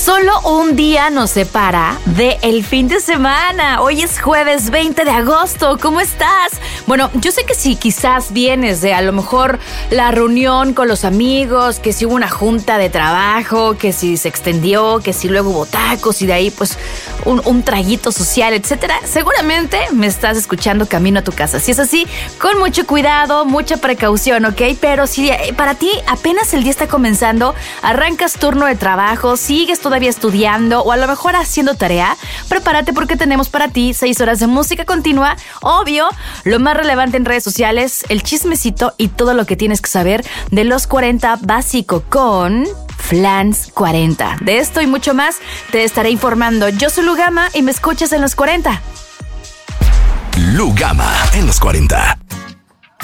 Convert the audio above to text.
Solo un día nos separa del fin de semana. Hoy es jueves 20 de agosto. ¿Cómo estás? Bueno, yo sé que si quizás vienes de a lo mejor la reunión con los amigos, que si hubo una junta de trabajo, que si se extendió, que si luego hubo tacos y de ahí pues un traguito social, etcétera. Seguramente me estás escuchando camino a tu casa. Si es así, con mucho cuidado, mucha precaución, ¿ok? Pero si para ti apenas el día está comenzando, arrancas turno de trabajo, sigues todavía estudiando o a lo mejor haciendo tarea, prepárate porque tenemos para ti 6 horas de música continua, obvio, lo más relevante en redes sociales, el chismecito y todo lo que tienes que saber de los 40 básico con Flans 40. De esto y mucho más te estaré informando. Yo soy Lugama y me escuchas en los 40. Lugama en los 40.